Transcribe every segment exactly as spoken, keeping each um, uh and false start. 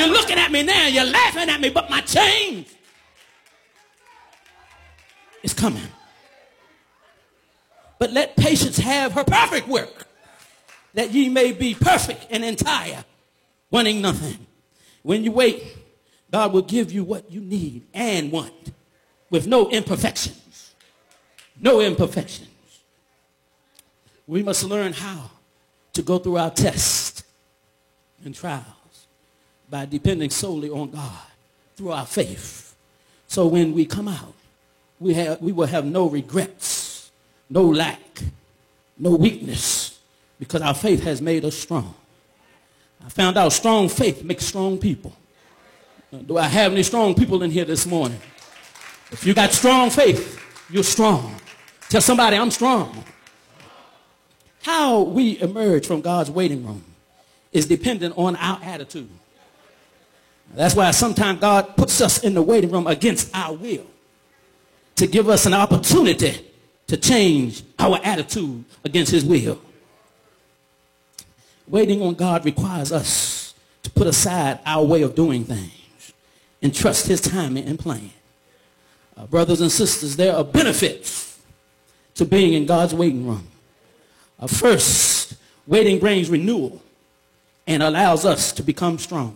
You're looking at me now, you're laughing at me, but my change is coming. But let patience have her perfect work, that ye may be perfect and entire, wanting nothing. When you wait, God will give you what you need and want with no imperfections. No imperfections. We must learn how to go through our tests and trials by depending solely on God through our faith. So when we come out, we, have, we will have no regrets, no lack, no weakness, because our faith has made us strong. I found out strong faith makes strong people. Do I have any strong people in here this morning? If you got strong faith, you're strong. Tell somebody, I'm strong. How we emerge from God's waiting room is dependent on our attitude. That's why sometimes God puts us in the waiting room against our will, to give us an opportunity to change our attitude against his will. Waiting on God requires us to put aside our way of doing things and trust his timing and plan. Uh, brothers and sisters, there are benefits to being in God's waiting room. Uh, first, waiting brings renewal and allows us to become stronger.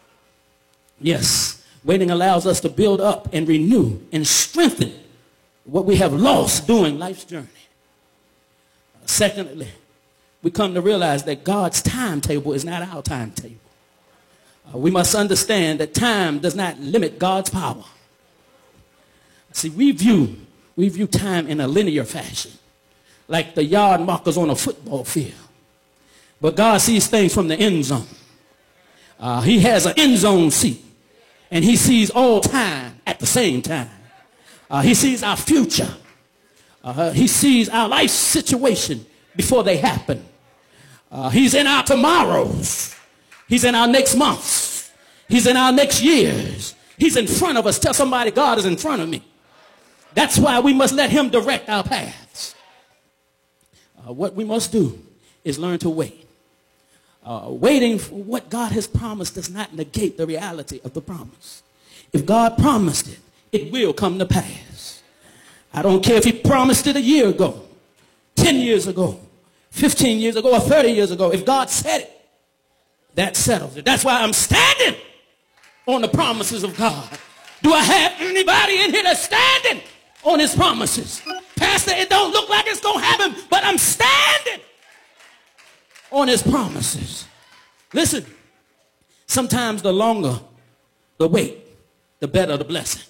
Yes, waiting allows us to build up and renew and strengthen what we have lost during life's journey. Uh, secondly, we come to realize that God's timetable is not our timetable. Uh, we must understand that time does not limit God's power. See, we view, we view time in a linear fashion, like the yard markers on a football field. But God sees things from the end zone. Uh, he has an end zone seat, and he sees all time at the same time. Uh, he sees our future. Uh, he sees our life situation before they happen. Uh, he's in our tomorrows. He's in our next months. He's in our next years. He's in front of us. Tell somebody, God is in front of me. That's why we must let him direct our paths. Uh, what we must do is learn to wait. Uh, waiting for what God has promised does not negate the reality of the promise. If God promised it, it will come to pass. I don't care if he promised it a year ago, ten years ago, fifteen years ago, or thirty years ago. If God said it, that settles it. That's why I'm standing on the promises of God. Do I have anybody in here that's standing on his promises? Pastor, it don't look like it's going to happen, but I'm standing on his promises. Listen, sometimes the longer the wait, the better the blessing.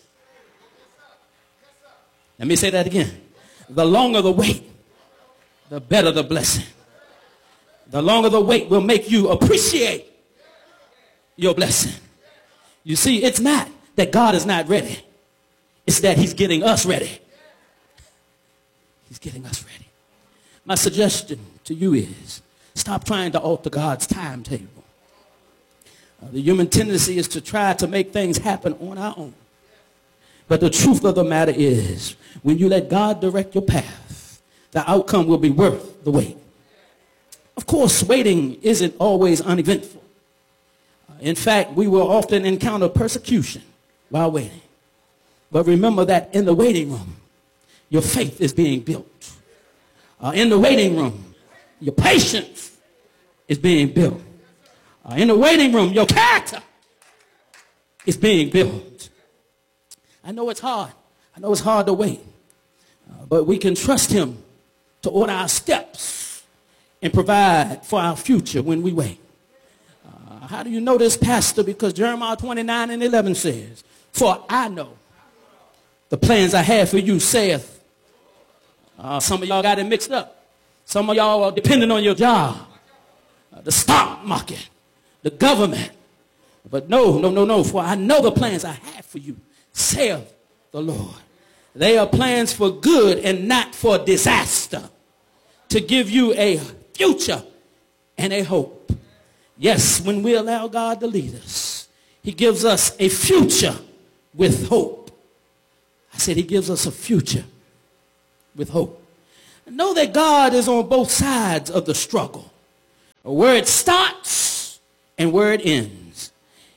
Let me say that again. The longer the wait, the better the blessing. The longer the wait will make you appreciate your blessing. You see, it's not that God is not ready. It's that he's getting us ready. He's getting us ready. My suggestion to you is stop trying to alter God's timetable. Uh, the human tendency is to try to make things happen on our own. But the truth of the matter is, when you let God direct your path, the outcome will be worth the wait. Of course, waiting isn't always uneventful. Uh, in fact, we will often encounter persecution while waiting. But remember that in the waiting room, your faith is being built. Uh, in the waiting room, your patience is being built. Uh, in the waiting room, your character is being built. I know it's hard. I know it's hard to wait. Uh, but we can trust him to order our steps and provide for our future when we wait. Uh, how do you know this, Pastor? Because Jeremiah twenty-nine and eleven says, "For I know the plans I have for you, saith." Uh, some of y'all got it mixed up. Some of y'all are dependent on your job, uh, the stock market, the government. But no, no, no, no. For I know the plans I have for you, saith the Lord. They are plans for good and not for disaster, to give you a future and a hope. Yes, when we allow God to lead us, he gives us a future with hope. I said he gives us a future with hope. Know that God is on both sides of the struggle, where it starts and where it ends.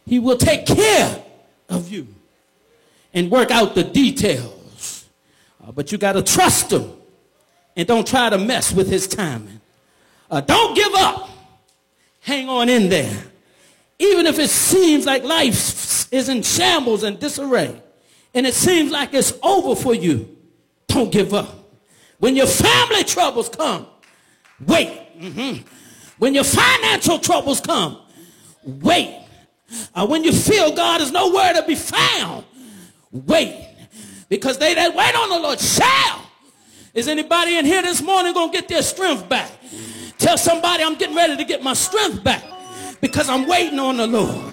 He will take care of you and work out the details. Uh, but you got to trust him and don't try to mess with his timing. Uh, don't give up. Hang on in there. Even if it seems like life is in shambles and disarray and it seems like it's over for you, don't give up. When your family troubles come, wait. Mm-hmm. When your financial troubles come, wait. Uh, when you feel God is nowhere to be found, wait. Because they that wait on the Lord shall. Is anybody in here this morning going to get their strength back? Tell somebody, I'm getting ready to get my strength back because I'm waiting on the Lord.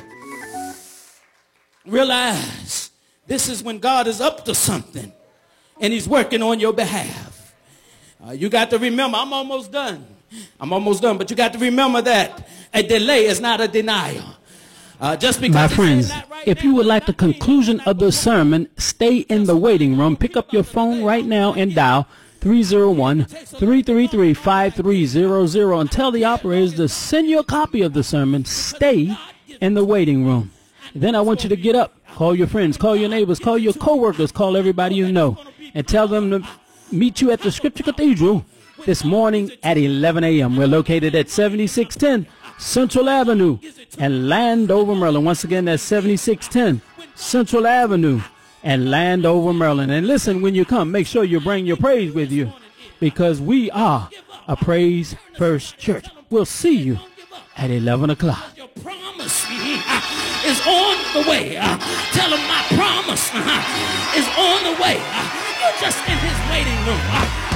Realize this is when God is up to something and he's working on your behalf. Uh, you got to remember, I'm almost done. I'm almost done, but you got to remember that a delay is not a denial. Uh, just because My friends, right if you would like the conclusion of the sermon, stay in the waiting room. Pick up your phone right now and dial three oh one, three three three, five three zero zero and tell the operators to send you a copy of the sermon. Stay in the waiting room. Then I want you to get up, call your friends, call your neighbors, call your co-workers, call everybody you know, and tell them to meet you at the Scripture Cathedral this morning at eleven a.m. We're located at seventy-six ten Central Avenue and Landover, Maryland. Once again, that's seventy-six ten Central Avenue and Landover, Maryland. And listen, when you come, make sure you bring your praise with you because we are a Praise First Church. We'll see you at eleven o'clock. Your promise uh, is on the way. Uh, tell him my promise uh, is on the way. Uh, you're just in his waiting room. Uh,